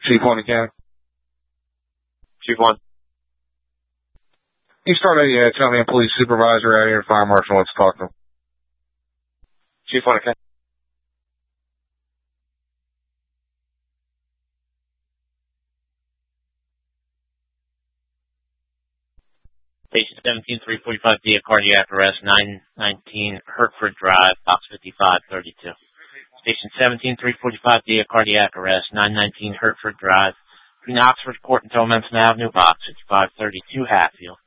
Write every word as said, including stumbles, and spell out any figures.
Chief one again. Chief one. You start a uh, tell me a police supervisor out here, fire marshal wants to talk to him. Chief one again. Patient seventeen three forty-five via cardiac arrest, nine nineteen Hertford Drive, box fifty-five thirty-two. Patient seventeen three forty-five via cardiac arrest, nine nineteen Hertford Drive, between Oxford Court and Tolmanson Avenue, box fifty-five thirty-two Hatfield.